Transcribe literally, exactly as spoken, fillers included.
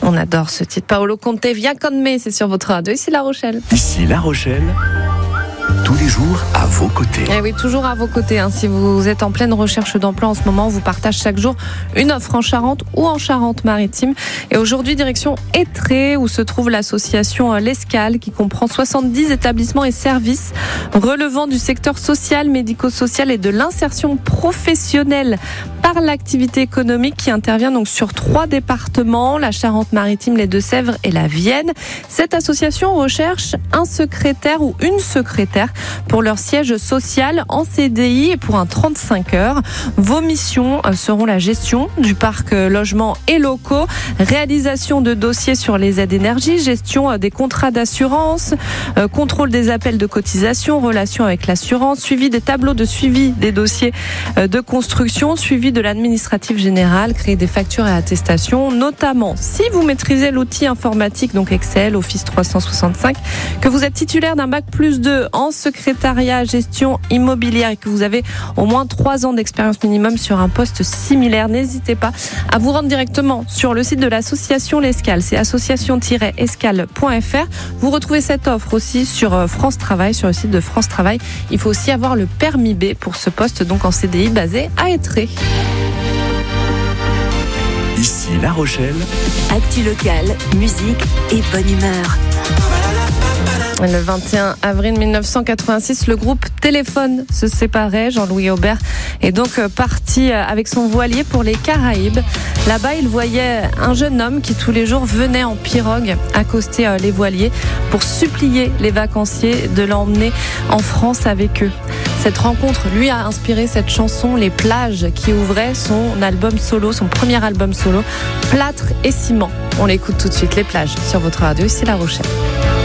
On adore ce titre. Paolo Conte, Via con me, c'est sur votre radio. Ici La Rochelle. Ici La Rochelle. Tous les jours à vos côtés. Et oui, toujours à vos côtés. Hein. Si vous êtes en pleine recherche d'emploi en ce moment, on vous partage chaque jour une offre en Charente ou en Charente-Maritime. Et aujourd'hui, direction Étré, où se trouve l'association L'Escale, qui comprend soixante-dix établissements et services relevant du secteur social, médico-social et de l'insertion professionnelle par l'activité économique, qui intervient donc sur trois départements, la Charente-Maritime, les Deux-Sèvres et la Vienne. Cette association recherche un secrétaire ou une secrétaire pour leur siège social en C D I et pour un trente-cinq heures. Vos missions seront la gestion du parc logement et locaux, réalisation de dossiers sur les aides énergie, gestion des contrats d'assurance, euh, contrôle des appels de cotisation, relation avec l'assurance, suivi des tableaux de suivi des dossiers euh, de construction, suivi de l'administratif général, créer des factures et attestations, notamment si vous maîtrisez l'outil informatique, donc Excel, Office trois cent soixante-cinq, que vous êtes titulaire d'un bac plus deux en secrétariat, gestion immobilière et que vous avez au moins trois ans d'expérience minimum sur un poste similaire, n'hésitez pas à vous rendre directement sur le site de l'association L'Escale. C'est association tiret escale point f r. Vous retrouvez cette offre aussi sur France Travail, sur le site de France Travail. Il faut aussi avoir le permis B pour ce poste, donc en C D I basé à Étré. Ici La Rochelle. Actu locale, musique et bonne humeur. Le vingt et un avril mille neuf cent quatre-vingt-six, le groupe Téléphone se séparait. Jean-Louis Aubert est donc parti avec son voilier pour les Caraïbes. Là-bas, il voyait un jeune homme qui tous les jours venait en pirogue accoster les voiliers pour supplier les vacanciers de l'emmener en France avec eux. Cette rencontre lui a inspiré cette chanson Les Plages, qui ouvrait son album solo, son premier album solo, Plâtre et Ciment. On l'écoute tout de suite, Les Plages, sur votre radio, ici La Rochelle.